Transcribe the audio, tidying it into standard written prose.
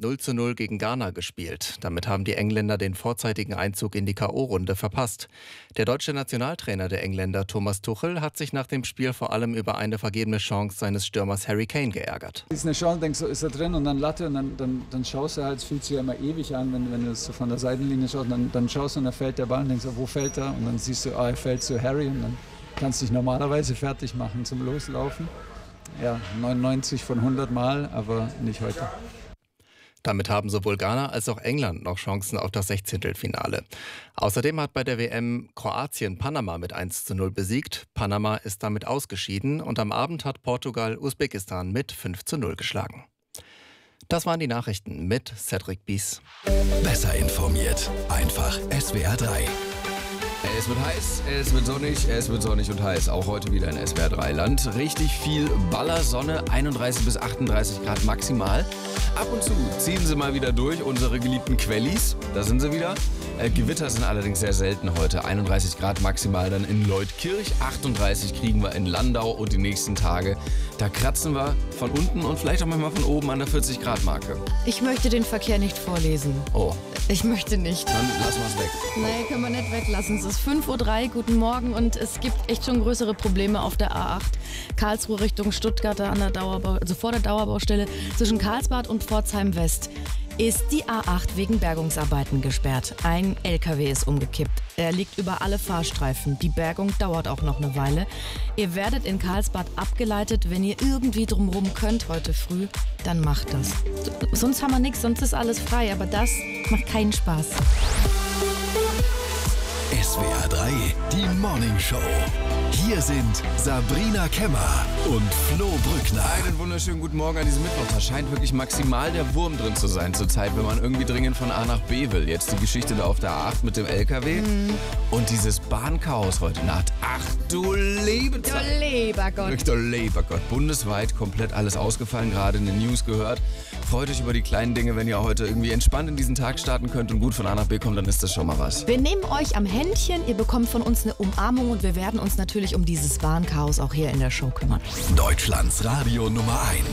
0:0 gegen Ghana gespielt. Damit haben die Engländer den vorzeitigen Einzug in die K.O.-Runde verpasst. Der deutsche Nationaltrainer der Engländer, Thomas Tuchel, hat sich nach dem Spiel vor allem über eine vergebene Chance seines Stürmers Harry Kane geärgert. Ist eine Chance, denkst du, ist er drin und dann Latte und dann schaust du halt, es fühlt sich ja immer ewig an, wenn du es so von der Seitenlinie schaust, dann schaust du und dann fällt der Ball und denkst du, wo fällt er? Und dann siehst du, er fällt zu Harry und dann kannst du dich normalerweise fertig machen zum Loslaufen. Ja, 99 von 100 Mal, aber nicht heute. Damit haben sowohl Ghana als auch England noch Chancen auf das 16. Außerdem hat bei der WM Kroatien Panama mit 1:0 besiegt. Panama ist damit ausgeschieden und am Abend hat Portugal Usbekistan mit 5:0 geschlagen. Das waren die Nachrichten mit Cedric Bies. Besser informiert, einfach SWR 3. Es wird heiß, es wird sonnig und heiß. Auch heute wieder in SWR 3 Land. Richtig viel Ballersonne, 31 bis 38 Grad maximal. Ab und zu ziehen sie mal wieder durch, unsere geliebten Quellis. Da sind sie wieder. Gewitter sind allerdings sehr selten heute. 31 Grad maximal dann in Leutkirch. 38 kriegen wir in Landau und die nächsten Tage, da kratzen wir von unten und vielleicht auch manchmal von oben an der 40 Grad Marke. Ich möchte den Verkehr nicht vorlesen. Oh. Ich möchte nicht. Dann lassen wir es weg. Nee, können wir nicht weglassen. Es ist 5:03 Uhr, guten Morgen und es gibt echt schon größere Probleme auf der A8. Karlsruhe Richtung Stuttgart an der vor der Dauerbaustelle zwischen Karlsbad und Pforzheim West ist die A8 wegen Bergungsarbeiten gesperrt. Ein LKW ist umgekippt. Er liegt über alle Fahrstreifen. Die Bergung dauert auch noch eine Weile. Ihr werdet in Karlsbad abgeleitet. Wenn ihr irgendwie drumherum könnt heute früh, dann macht das. Sonst haben wir nichts, sonst ist alles frei. Aber das macht keinen Spaß. SWR 3, die Morning Show. Hier sind Sabrina Kemmer und Flo Brückner. Einen wunderschönen guten Morgen an diesem Mittwoch. Da scheint wirklich maximal der Wurm drin zu sein zurzeit, wenn man irgendwie dringend von A nach B will. Jetzt die Geschichte da auf der A8 mit dem LKW und dieses Bahnchaos heute Nacht. Ach du Lebenzeit. Du lieber Gott. Du lieber Gott. Bundesweit komplett alles ausgefallen, gerade in den News gehört. Freut euch über die kleinen Dinge, wenn ihr heute irgendwie entspannt in diesen Tag starten könnt und gut von A nach B kommt, dann ist das schon mal was. Wir nehmen euch am Händchen, ihr bekommt von uns eine Umarmung und wir werden uns natürlich um dieses Bahnchaos auch hier in der Show kümmern. Deutschlands Radio Nummer 1.